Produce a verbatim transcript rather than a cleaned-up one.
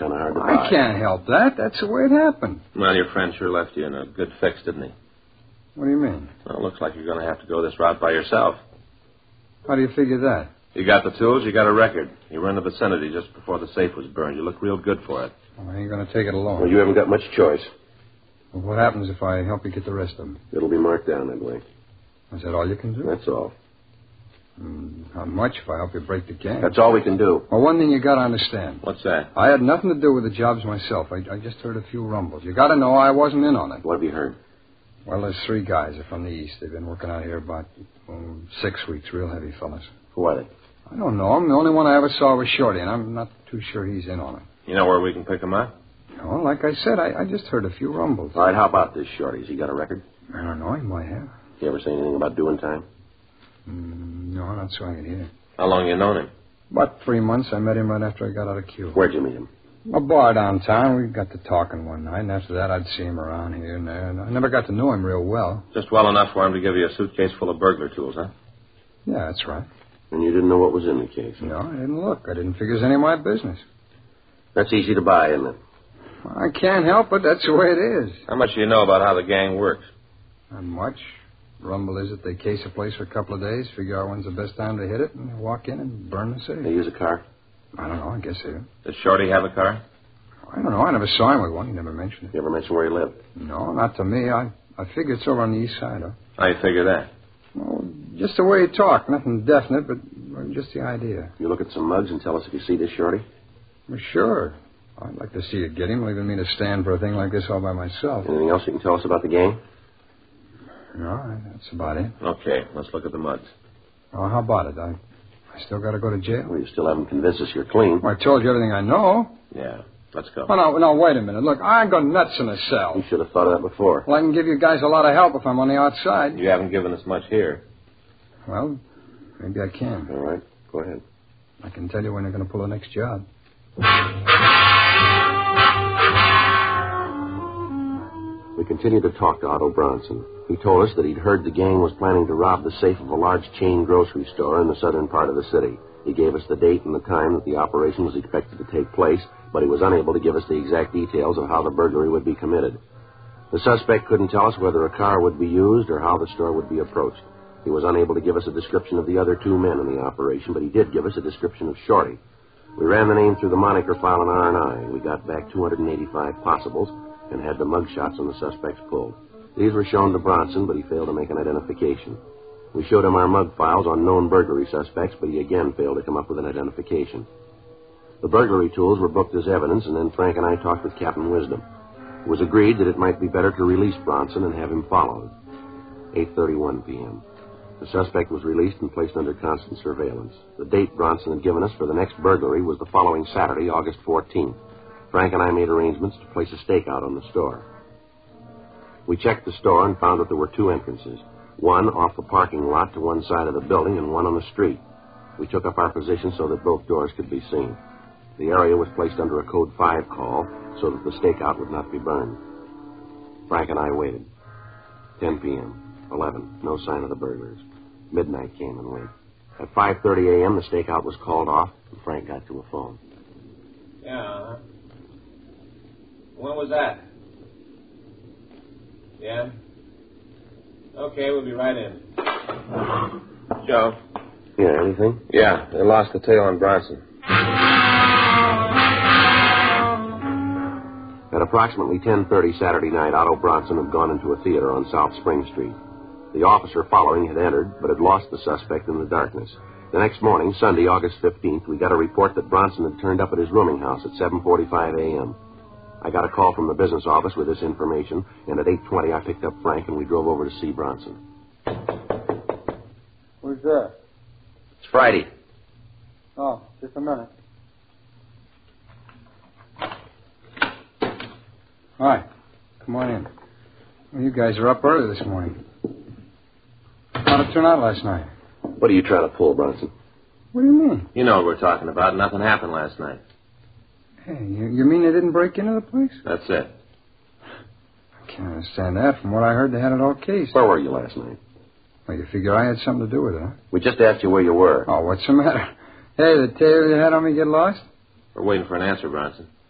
Kind of hard to I buy. I can't help that. That's the way it happened. Well, your friend sure left you in a good fix, didn't he? What do you mean? Well, it looks like you're going to have to go this route by yourself. How do you figure that? You got the tools, you got a record. You were in the vicinity just before the safe was burned. You look real good for it. Well, I ain't going to take it alone. Well, you haven't got much choice. Well, what happens if I help you get the rest of them? It'll be marked down that way. Is that all you can do? That's all. Mm, not much if I help you break the gang. That's all we can do. Well, one thing you got to understand. What's that? I had nothing to do with the jobs myself. I, I just heard a few rumbles. You got to know I wasn't in on it. What have you heard? Well, there's three guys. They're from the east. They've been working out here about oh, six weeks. Real heavy fellas. Who are they? I don't know them. The only one I ever saw was Shorty, and I'm not too sure he's in on it. You know where we can pick them up? Well, like I said, I, I just heard a few rumbles. All right, how about this, Shorty? Has he got a record? I don't know. He might have. You ever say anything about doing time? Mm, no, not so I can hear. How long you known him? About three months. I met him right after I got out of Cuba. Where'd you meet him? A bar downtown. We got to talking one night, and after that, I'd see him around here and there. And I never got to know him real well. Just well enough for him to give you a suitcase full of burglar tools, huh? Yeah, that's right. And you didn't know what was in the case? Huh? No, I didn't look. I didn't figure it was any of my business. That's easy to buy, isn't it? I can't help it. That's the way it is. How much do you know about how the gang works? Not much. Rumble is that they case a place for a couple of days, figure out when's the best time to hit it, and they walk in and burn the safe. They use a car? I don't know. I guess they do. Does Shorty have a car? I don't know. I never saw him with one. He never mentioned it. You ever mention where he lived? No, not to me. I, I figure it's over on the east side, huh? How you figure that? Well, just the way he talked. Nothing definite, but well, just the idea. You look at some mugs and tell us if you see this Shorty? Well, sure. I'd like to see you get him, leaving me to stand for a thing like this all by myself. Anything else you can tell us about the gang? No, that's about it. Okay, let's look at the mugs. Oh, how about it? I, I still got to go to jail? Well, you still haven't convinced us you're clean. Well, I told you everything I know. Yeah, let's go. Oh, no, no, wait a minute. Look, I go nuts in a cell. You should have thought of that before. Well, I can give you guys a lot of help if I'm on the outside. You haven't given us much here. Well, maybe I can. All right, go ahead. I can tell you when they're going to pull the next job. We continued to talk to Otto Bronson. He told us that he'd heard the gang was planning to rob the safe of a large chain grocery store in the southern part of the city. He gave us the date and the time that the operation was expected to take place, but he was unable to give us the exact details of how the burglary would be committed. The suspect couldn't tell us whether a car would be used or how the store would be approached. He was unable to give us a description of the other two men in the operation, but he did give us a description of Shorty. We ran the name through the moniker file in R and I, and we got back two hundred eighty-five possibles and had the mug shots on the suspects pulled. These were shown to Bronson, but he failed to make an identification. We showed him our mug files on known burglary suspects, but he again failed to come up with an identification. The burglary tools were booked as evidence, and then Frank and I talked with Captain Wisdom. It was agreed that it might be better to release Bronson and have him followed. eight thirty-one p.m. The suspect was released and placed under constant surveillance. The date Bronson had given us for the next burglary was the following Saturday, August fourteenth. Frank and I made arrangements to place a stakeout on the store. We checked the store and found that there were two entrances, one off the parking lot to one side of the building and one on the street. We took up our position so that both doors could be seen. The area was placed under a Code five call so that the stakeout would not be burned. Frank and I waited. ten p.m., eleven, no sign of the burglars. Midnight came and went. At five thirty a.m., the stakeout was called off, and Frank got to a phone. Yeah. When was that? Yeah? Okay, we'll be right in. Joe? Yeah, anything? Yeah, they lost the tail on Bronson. At approximately ten thirty Saturday night, Otto Bronson had gone into a theater on South Spring Street. The officer following had entered, but had lost the suspect in the darkness. The next morning, Sunday, August fifteenth, we got a report that Bronson had turned up at his rooming house at seven forty-five a.m. I got a call from the business office with this information, and at eight twenty I picked up Frank and we drove over to see Bronson. Who's there? It's Friday. Oh, just a minute. Hi. Come on in. Well, you guys are up early this morning. How'd it turn out last night? What are you trying to pull, Bronson? What do you mean? You know what we're talking about. Nothing happened last night. Hey, you, you mean they didn't break into the place? That's it. I can't understand that. From what I heard, they had it all cased. Where were you last night? Well, you figure I had something to do with it, huh? We just asked you where you were. Oh, what's the matter? Hey, the tail you had on me get lost? We're waiting for an answer, Bronson.